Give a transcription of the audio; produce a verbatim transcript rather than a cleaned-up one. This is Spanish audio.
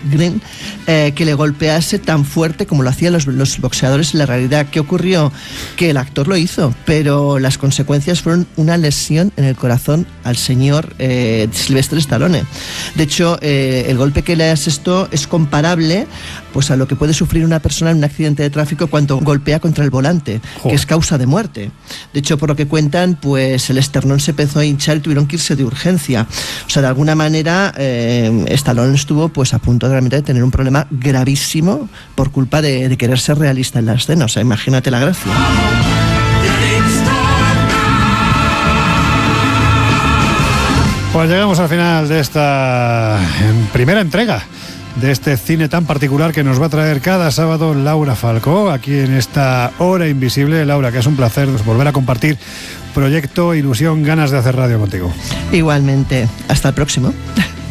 Green, eh, que le golpease tan fuerte como lo hacían los, los boxeadores en la realidad. ¿Qué ocurrió? Que el actor lo hizo, pero las consecuencias fueron una lesión en el corazón al señor eh, Sylvester Stallone. De hecho, eh, el golpe que le asestó es comparable pues, a lo que puede sufrir una persona en un accidente de tráfico cuando golpea contra el volante, oh. que es causa de muerte. De hecho, por lo que cuentan, pues el esternón se empezó a hinchar y tuvieron que irse de urgencia. O sea, de alguna manera, eh, Stallone estuvo pues, a punto de, realmente de tener un problema gravísimo por culpa de, de querer ser realista en la escena. O sea, imagínate la gracia. Pues llegamos al final de esta primera entrega de este cine tan particular que nos va a traer cada sábado Laura Falcó, aquí en esta Hora Invisible. Laura, que es un placer volver a compartir proyecto, ilusión, ganas de hacer radio contigo. Igualmente. Hasta el próximo.